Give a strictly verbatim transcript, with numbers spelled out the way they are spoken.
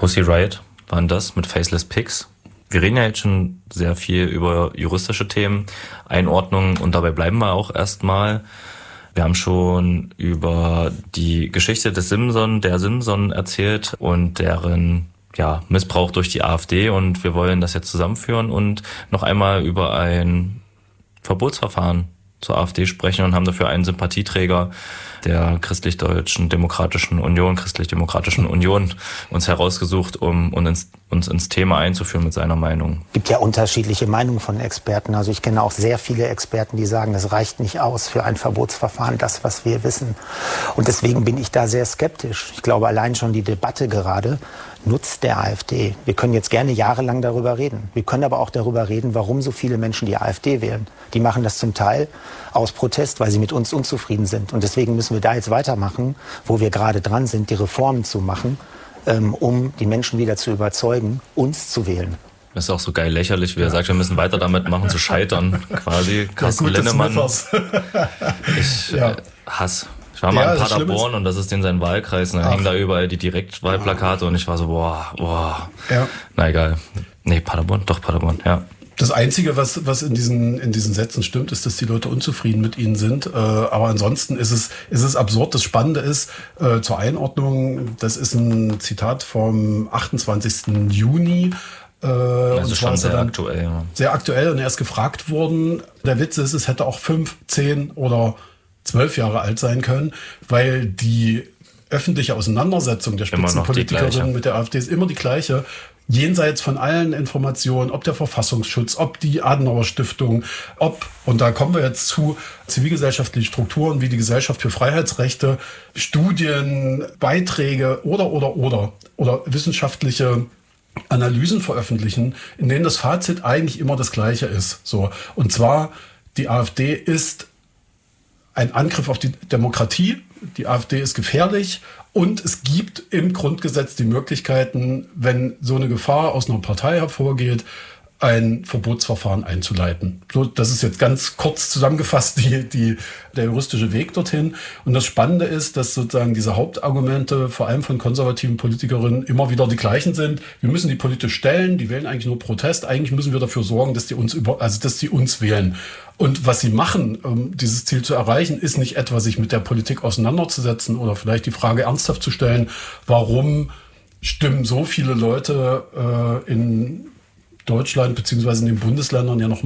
Pussy Riot waren das mit Faceless Pigs. Wir reden ja jetzt schon sehr viel über juristische Themen, Einordnung und dabei bleiben wir auch erstmal. Wir haben schon über die Geschichte des Simson, der Simson erzählt und deren ja, Missbrauch durch die AfD und wir wollen das jetzt zusammenführen und noch einmal über ein Verbotsverfahren zur AfD sprechen und haben dafür einen Sympathieträger der Christlich-Deutschen Demokratischen Union, Christlich-Demokratischen Union uns herausgesucht, um uns ins, uns ins Thema einzuführen mit seiner Meinung. Es gibt ja unterschiedliche Meinungen von Experten. Also ich kenne auch sehr viele Experten, die sagen, das reicht nicht aus für ein Verbotsverfahren, das, was wir wissen. Und deswegen bin ich da sehr skeptisch. Ich glaube, allein schon die Debatte gerade nutzt der AfD. Wir können jetzt gerne jahrelang darüber reden. Wir können aber auch darüber reden, warum so viele Menschen die AfD wählen. Die machen das zum Teil aus Protest, weil sie mit uns unzufrieden sind. Und deswegen müssen wir da jetzt weitermachen, wo wir gerade dran sind, die Reformen zu machen, ähm, um die Menschen wieder zu überzeugen, uns zu wählen. Das ist auch so geil lächerlich, wie er sagt, wir müssen weiter damit machen, zu scheitern, quasi. Carsten Linnemann. Ich ja. äh, Hass. Ich war mal ja, in Paderborn und das ist in sein Wahlkreis und dann hängen da überall die Direktwahlplakate und ich war so, boah, boah. Ja. Na egal. Nee, Paderborn, doch Paderborn, ja. Das Einzige, was, was in diesen, in diesen Sätzen stimmt, ist, dass die Leute unzufrieden mit ihnen sind. Äh, aber ansonsten ist es, ist es absurd. Das Spannende ist, äh, zur Einordnung, das ist ein Zitat vom achtundzwanzigsten Juni. Äh, also und schon sehr aktuell. Ja. Sehr aktuell und er ist gefragt worden. Der Witz ist, es hätte auch fünf, zehn oder zwölf Jahre alt sein können, weil die öffentliche Auseinandersetzung der Spitzenpolitikerin mit der AfD ist immer die gleiche. Jenseits von allen Informationen, ob der Verfassungsschutz, ob die Adenauer Stiftung, ob, und da kommen wir jetzt zu, zivilgesellschaftliche Strukturen wie die Gesellschaft für Freiheitsrechte, Studien, Beiträge oder, oder, oder, oder wissenschaftliche Analysen veröffentlichen, in denen das Fazit eigentlich immer das gleiche ist. So. Und zwar, die AfD ist ein Angriff auf die Demokratie, die AfD ist gefährlich und es gibt im Grundgesetz die Möglichkeiten, wenn so eine Gefahr aus einer Partei hervorgeht, ein Verbotsverfahren einzuleiten. So, das ist jetzt ganz kurz zusammengefasst die, die, der juristische Weg dorthin. Und das Spannende ist, dass sozusagen diese Hauptargumente vor allem von konservativen Politikerinnen immer wieder die gleichen sind. Wir müssen die politisch stellen, die wählen eigentlich nur Protest. Eigentlich müssen wir dafür sorgen, dass die uns über, also dass die uns wählen. Und was sie machen, um dieses Ziel zu erreichen, ist nicht etwa sich mit der Politik auseinanderzusetzen oder vielleicht die Frage ernsthaft zu stellen, warum stimmen so viele Leute äh, in Deutschland beziehungsweise in den Bundesländern ja noch